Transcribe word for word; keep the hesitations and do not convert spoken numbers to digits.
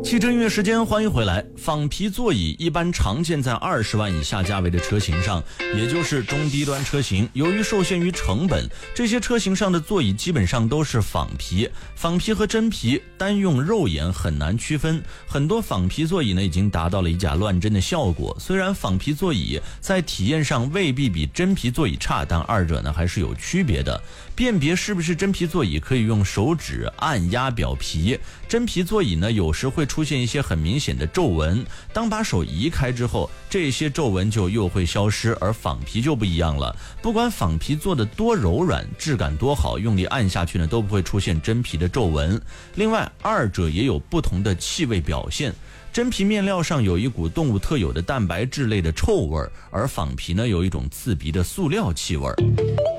汽车音乐时间，欢迎回来。仿皮座椅一般常见在二十万以下价位的车型上，也就是中低端车型。由于受限于成本，这些车型上的座椅基本上都是仿皮。仿皮和真皮单用肉眼很难区分，很多仿皮座椅呢已经达到了以假乱真的效果。虽然仿皮座椅在体验上未必比真皮座椅差，但二者呢还是有区别的。辨别是不是真皮座椅可以用手指按压表皮，真皮座椅呢有时会出现一些很明显的皱纹，当把手移开之后，这些皱纹就又会消失，而仿皮就不一样了。不管仿皮做的多柔软，质感多好，用力按下去呢都不会出现真皮的皱纹。另外，二者也有不同的气味表现。真皮面料上有一股动物特有的蛋白质类的臭味，而仿皮呢有一种刺鼻的塑料气味。